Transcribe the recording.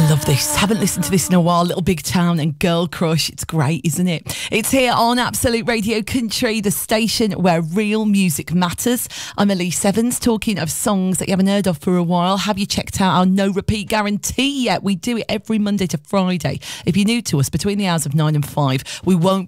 love this. Haven't listened to this in a while. Little Big Town and Girl Crush. It's great, isn't it? It's here on Absolute Radio Country, the station where real music matters. I'm Elise Evans, talking of songs that you haven't heard of for a while. Have you checked out our no repeat guarantee yet? We do it every Monday to Friday. If you're new to us, between the hours of 9 and 5, we won't